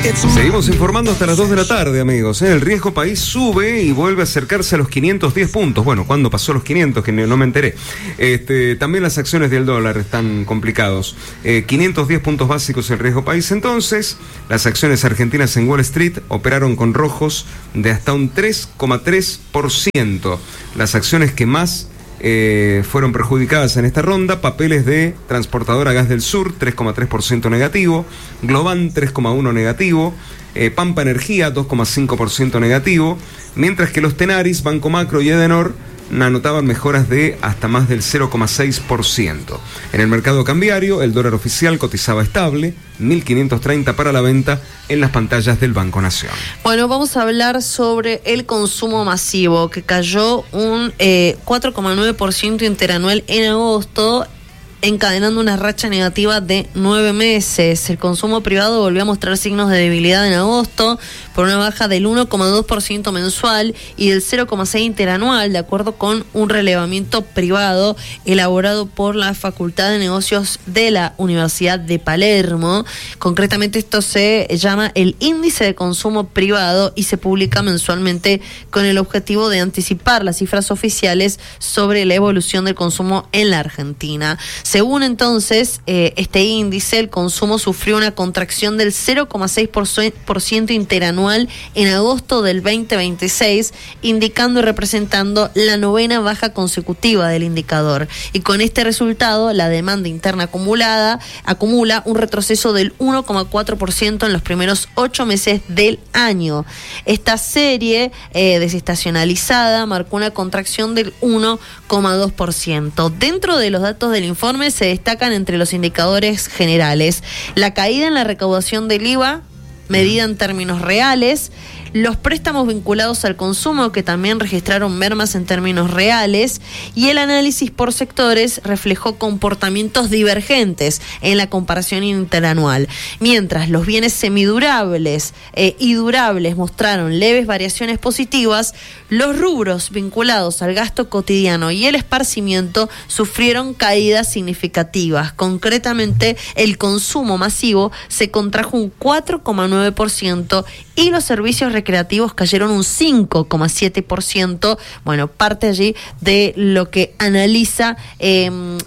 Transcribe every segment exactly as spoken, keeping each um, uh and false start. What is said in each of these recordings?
Seguimos informando hasta las dos de la tarde, amigos. El riesgo país sube y vuelve a acercarse a los quinientos diez puntos. Bueno, ¿cuándo pasó los quinientos? Que no me enteré. Este, también las acciones del dólar están complicados. Eh, quinientos diez puntos básicos el riesgo país. Entonces, las acciones argentinas en Wall Street operaron con rojos de hasta un tres coma tres por ciento. Las acciones que más Eh, fueron perjudicadas en esta ronda: papeles de Transportadora Gas del Sur, tres coma tres por ciento negativo, Globan, tres coma uno por ciento negativo, eh, Pampa Energía, dos coma cinco por ciento negativo, mientras que los Tenaris, Banco Macro y Edenor anotaban mejoras de hasta más del cero coma seis por ciento. En el mercado cambiario, el dólar oficial cotizaba estable, mil quinientos treinta para la venta en las pantallas del Banco Nación. Bueno, vamos a hablar sobre el consumo masivo, que cayó un eh, cuatro coma nueve por ciento interanual en agosto, encadenando una racha negativa de nueve meses. El consumo privado volvió a mostrar signos de debilidad en agosto, por una baja del uno coma dos por ciento mensual y del cero coma seis por ciento interanual, de acuerdo con un relevamiento privado elaborado por la Facultad de Negocios de la Universidad de Palermo. Concretamente, esto se llama el Índice de Consumo Privado y se publica mensualmente con el objetivo de anticipar las cifras oficiales sobre la evolución del consumo en la Argentina. Según entonces eh, este índice, el consumo sufrió una contracción del cero coma seis por ciento interanual en agosto del veinte veintiséis, indicando y representando la novena baja consecutiva del indicador. Y con este resultado, la demanda interna acumulada acumula un retroceso del uno coma cuatro por ciento en los primeros ocho meses del año. Esta serie eh, desestacionalizada marcó una contracción del uno coma dos por ciento. Dentro de los datos del informe se destacan entre los indicadores generales la caída en la recaudación del I V A, medida en términos reales, los préstamos vinculados al consumo, que también registraron mermas en términos reales, y el análisis por sectores reflejó comportamientos divergentes en la comparación interanual, mientras los bienes semidurables eh, y durables mostraron leves variaciones positivas. Los rubros vinculados al gasto cotidiano y el esparcimiento sufrieron caídas significativas. Concretamente, el consumo masivo se contrajo un cuatro coma nueve por ciento y los servicios recreativos cayeron un cinco coma siete por ciento. Bueno, parte allí de lo que analiza eh,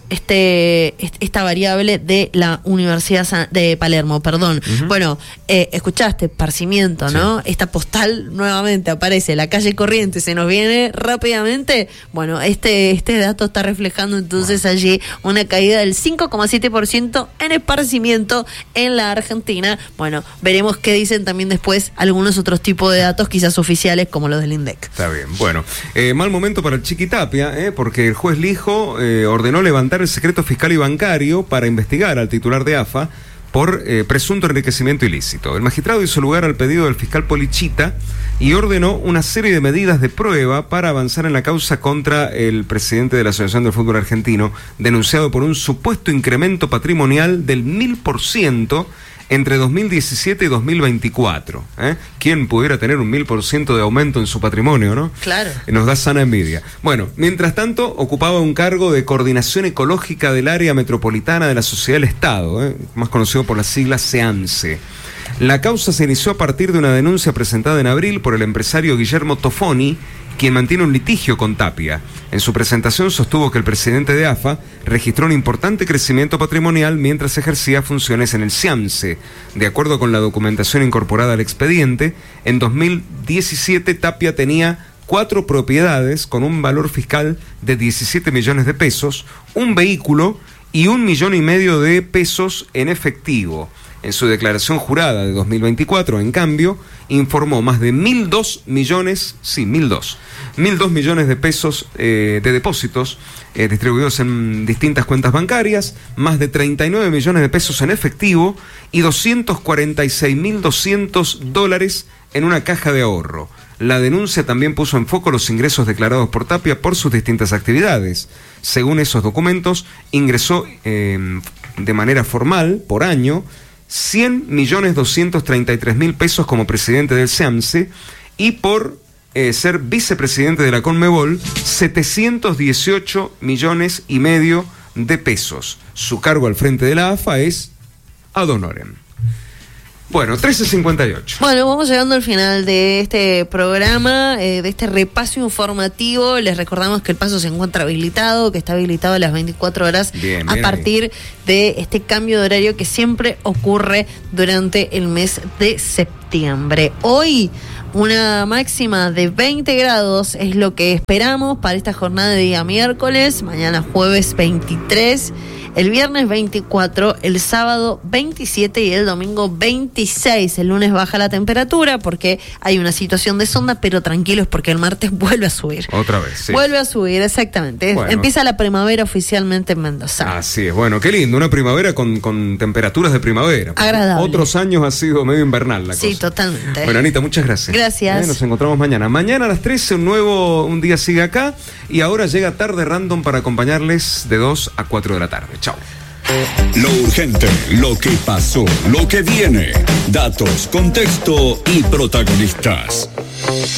este esta variable de la Universidad de Palermo, perdón. Uh-huh. Bueno, eh, escuchaste, esparcimiento, ¿no? Sí. Esta postal nuevamente aparece, la calle Corrientes, se nos viene rápidamente. Bueno, este, este dato está reflejando entonces wow. allí una caída del cinco coma siete por ciento en esparcimiento en la Argentina. Bueno, veremos qué dicen también después algunos otros tipos de datos, quizás oficiales, como los del INDEC. Está bien, bueno, eh, mal momento para el Chiquitapia, eh, porque el juez Lijo eh, ordenó levantar el secreto fiscal y bancario para investigar al titular de A F A por eh, presunto enriquecimiento ilícito. El magistrado hizo lugar al pedido del fiscal Polichita y ordenó una serie de medidas de prueba para avanzar en la causa contra el presidente de la Asociación del Fútbol Argentino, denunciado por un supuesto incremento patrimonial del mil por ciento entre dos mil diecisiete y dos mil veinticuatro. ¿eh? ¿Quién pudiera tener un mil por ciento de aumento en su patrimonio, no? Claro. Nos da sana envidia. Bueno, mientras tanto, ocupaba un cargo de coordinación ecológica del área metropolitana de la Sociedad del Estado, ¿eh? más conocido por las siglas SEAMSE. La causa se inició a partir de una denuncia presentada en abril por el empresario Guillermo Tofoni, quien mantiene un litigio con Tapia. En su presentación sostuvo que el presidente de A F A registró un importante crecimiento patrimonial mientras ejercía funciones en el SEAMSE. De acuerdo con la documentación incorporada al expediente, en dos mil diecisiete Tapia tenía cuatro propiedades con un valor fiscal de diecisiete millones de pesos, un vehículo y un millón y medio de pesos en efectivo. En su declaración jurada de dos mil veinticuatro, en cambio, informó más de mil dos millones, sí, mil dos, mil dos millones de pesos eh, de depósitos eh, distribuidos en distintas cuentas bancarias, más de treinta y nueve millones de pesos en efectivo y doscientos cuarenta y seis mil doscientos dólares en una caja de ahorro. La denuncia también puso en foco los ingresos declarados por Tapia por sus distintas actividades. Según esos documentos, ingresó eh, de manera formal, por año, cien millones doscientos treinta y tres mil pesos como presidente del SEAMSE y por eh, ser vicepresidente de la Conmebol, setecientos dieciocho millones y medio de pesos. Su cargo al frente de la A F A es ad honorem. Bueno, trece cincuenta y ocho. Bueno, vamos llegando al final de este programa, eh, de este repaso informativo. Les recordamos que el paso se encuentra habilitado, que está habilitado a las veinticuatro horas bien, a bien partir ahí. de este cambio de horario que siempre ocurre durante el mes de septiembre. Hoy una máxima de veinte grados es lo que esperamos para esta jornada de día miércoles, mañana jueves veintitrés, el viernes veinticuatro, el sábado veintisiete y el domingo veintiséis. El lunes baja la temperatura porque hay una situación de sonda, pero tranquilos porque el martes vuelve a subir. Otra vez, sí. Vuelve a subir, exactamente. Bueno. Empieza la primavera oficialmente en Mendoza. Así es, bueno, qué lindo, una primavera con, con temperaturas de primavera. Agradable. Otros años ha sido medio invernal la Sí, cosa. totalmente. Bueno, Anita, muchas gracias. Gracias. Eh, nos encontramos mañana. Mañana a las trece, un nuevo un día sigue acá. Y ahora llega Tarde Random para acompañarles de dos a cuatro de la tarde. Chao. Lo urgente, lo que pasó, lo que viene. Datos, contexto y protagonistas.